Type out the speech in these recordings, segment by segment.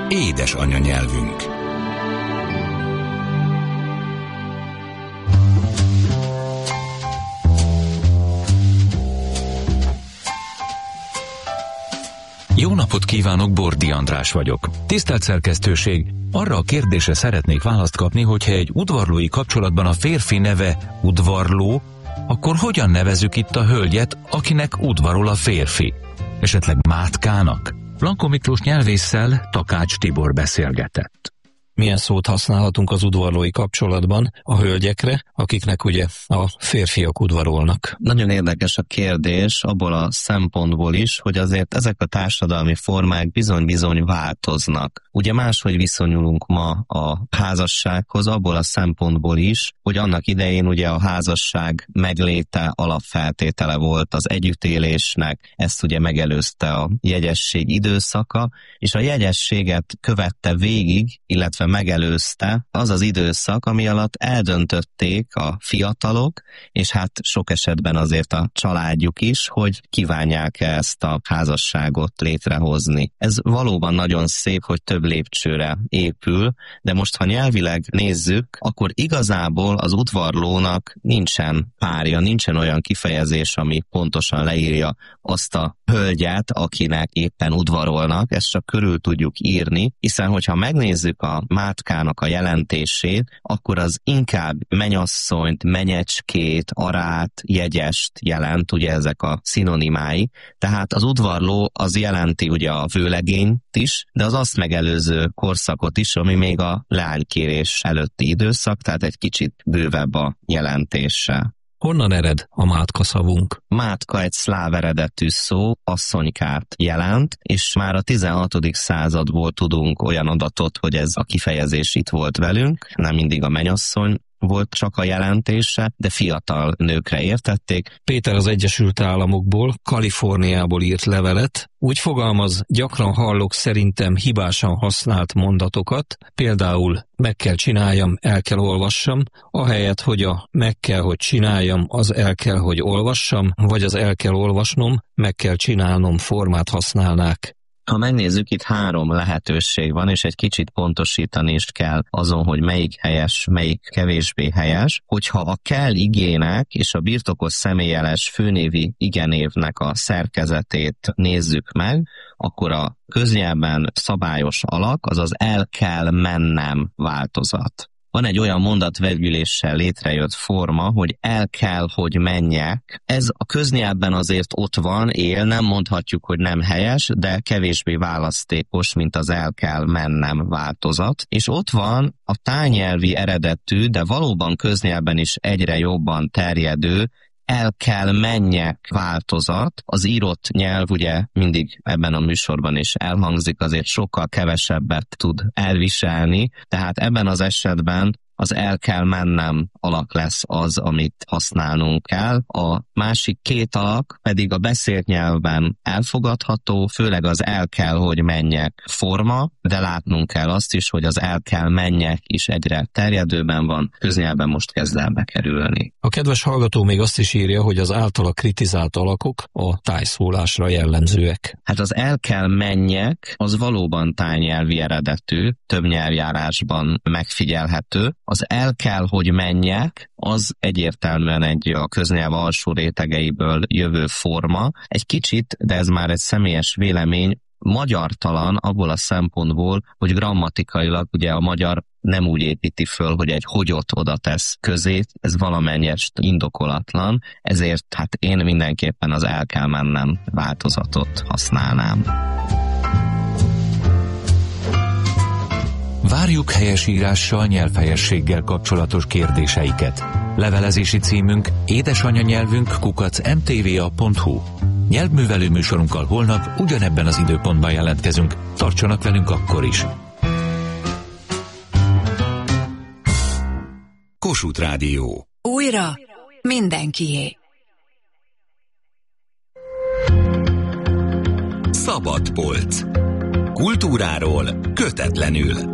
Édes anyanyelvünk. Jó napot kívánok, Bordi András vagyok. Tisztelt szerkesztőség, arra a kérdésre szeretnék választ kapni, hogyha egy udvarlói kapcsolatban a férfi neve udvarló, akkor hogyan nevezzük itt a hölgyet, akinek udvarol a férfi? Esetleg Mátkának? Blanko Miklós nyelvésszel Takács Tibor beszélgetett. Milyen szót használhatunk az udvarlói kapcsolatban a hölgyekre, akiknek ugye a férfiak udvarolnak? Nagyon érdekes a kérdés abból a szempontból is, hogy azért ezek a társadalmi formák bizony-bizony változnak. Ugye máshogy viszonyulunk ma a házassághoz, abból a szempontból is, hogy annak idején ugye a házasság megléte alapfeltétele volt az együttélésnek, ezt ugye megelőzte a jegyesség időszaka, és a jegyességet követte végig, illetve megelőzte az az időszak, ami alatt eldöntötték a fiatalok, és hát sok esetben azért a családjuk is, hogy kívánják ezt a házasságot létrehozni. Ez valóban nagyon szép, hogy több lépcsőre épül, de most ha nyelvileg nézzük, akkor igazából az udvarlónak nincsen párja, nincsen olyan kifejezés, ami pontosan leírja azt a hölgyet, akinek éppen udvarolnak, ezt csak körül tudjuk írni, hiszen hogyha megnézzük a Mátkának a jelentését, akkor az inkább mennyasszonyt, menyecskét, arát, jegyest jelent, ugye ezek a szinonimái, tehát az udvarló az jelenti ugye a vőlegényt is, de az azt megelőző korszakot is, ami még a leánykérés előtti időszak, tehát egy kicsit bővebb a jelentése. Honnan ered a mátka szavunk? Mátka egy szláv eredetű szó, asszonykát jelent, és már a 16. századból tudunk olyan adatot, hogy ez a kifejezés itt volt velünk, nem mindig a mennyasszony volt csak a jelentése, de fiatal nőkre értették. Péter az Egyesült Államokból, Kaliforniából írt levelet, úgy fogalmaz, gyakran hallok szerintem hibásan használt mondatokat, például meg kell csináljam, el kell olvassam, ahelyett, hogy a meg kell, hogy csináljam, az el kell, hogy olvassam, vagy az el kell olvasnom, meg kell csinálnom formát használnák. Ha megnézzük, itt 3 lehetőség van, és egy kicsit pontosítani is kell azon, hogy melyik helyes, melyik kevésbé helyes. Hogyha a kell igének és a birtokos személyjeles főnévi igenévnek a szerkezetét nézzük meg, akkor a köznyelvben szabályos alak, azaz el kell mennem változat. Van egy olyan mondatvegyüléssel létrejött forma, hogy el kell, hogy menjek. Ez a köznyelvben azért ott van, él, nem mondhatjuk, hogy nem helyes, de kevésbé választékos, mint az el kell mennem változat. És ott van a tájnyelvi eredetű, de valóban köznyelvben is egyre jobban terjedő, el kell menjek változat. Az írott nyelv ugye mindig ebben a műsorban is elhangzik, azért sokkal kevesebbet tud elviselni, tehát ebben az esetben az el kell mennem alak lesz az, amit használnunk kell. A másik 2 alak pedig a beszélt nyelvben elfogadható, főleg az el kell, hogy menjek forma, de látnunk kell azt is, hogy az el kell menjek is egyre terjedőben van, köznyelvben most kezd el bekerülni. A kedves hallgató még azt is írja, hogy az általa kritizált alakok a tájszólásra jellemzőek. Hát az el kell menjek, az valóban tájnyelvi eredetű, több nyelvjárásban megfigyelhető. Az el kell, hogy menjek, az egyértelműen egy a köznyelv alsó rétegeiből jövő forma. Egy kicsit, de ez már egy személyes vélemény, magyartalan abból a szempontból, hogy grammatikailag ugye a magyar nem úgy építi föl, hogy egy hogyot oda tesz közé, ez valamennyest indokolatlan, ezért hát én mindenképpen az el kell mennem változatot használnám. Várjuk helyesírással, nyelvhelyességgel kapcsolatos kérdéseiket. Levelezési címünk édesanyanyelvünk@mtva.hu. Nyelvművelő műsorunkkal holnap ugyanebben az időpontban jelentkezünk. Tartsanak velünk akkor is! Kossuth Rádió. Újra mindenkié. Szabad polc. Kultúráról kötetlenül.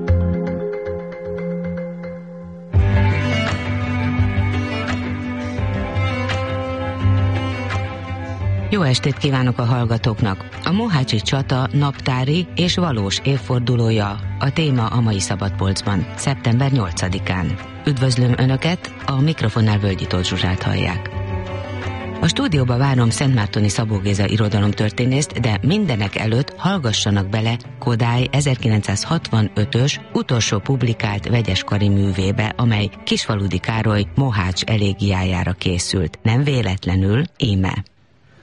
Jó estét kívánok a hallgatóknak! A mohácsi csata naptári és valós évfordulója a téma a mai Szabadpolcban, szeptember 8-án. Üdvözlöm Önöket, a mikrofonnál Völgyi Tóth Zsuzsát hallják. A stúdióba várom Szentmártoni Szabó Géza irodalomtörténészt, de mindenek előtt hallgassanak bele Kodály 1965-ös utolsó publikált vegyeskari művébe, amely Kisfaludy Károly Mohács elégiájára készült. Nem véletlenül, íme.